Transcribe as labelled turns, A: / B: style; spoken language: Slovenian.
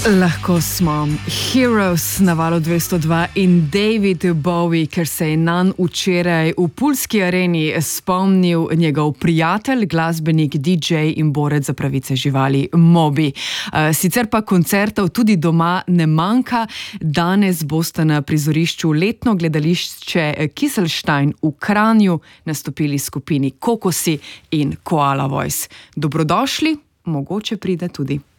A: Lahko smo Heroes na valu 202 in David Bowie, ker se je nanj včeraj v Pulski areni spomnil njegov prijatelj, glasbenik, DJ in borec za pravice živali Moby. Sicer pa koncertov tudi doma ne manjka. Danes boste na prizorišču letno gledališče Kizlstein v Kranju nastopili skupini Kokosi in Koala Voice. Dobrodošli, mogoče pride tudi